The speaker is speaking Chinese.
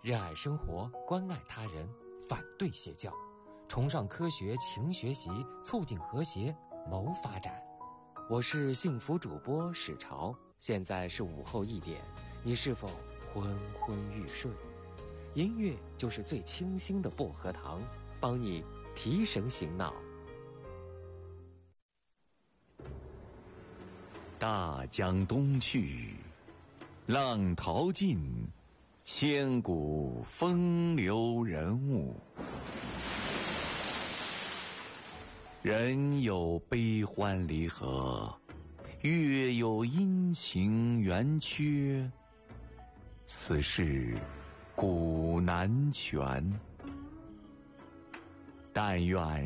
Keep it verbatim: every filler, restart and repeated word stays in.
热爱生活，关爱他人，反对邪教，崇尚科学，勤学习，促进和谐，谋发展。我是幸福主播史潮，现在是午后一点，你是否昏昏欲睡？音乐就是最清新的薄荷糖，帮你提神醒脑。 大江东去，浪淘尽，千古风流人物。人有悲欢离合，月有阴晴圆缺，此事古难全。但愿